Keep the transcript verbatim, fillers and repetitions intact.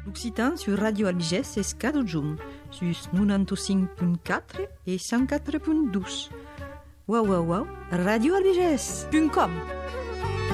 L'Occitan sur Radio Albiges es cada juny, sur noranta-cinc punt quatre et cent quatre punt dos. Wow, wow, wow, radio albiges punt com.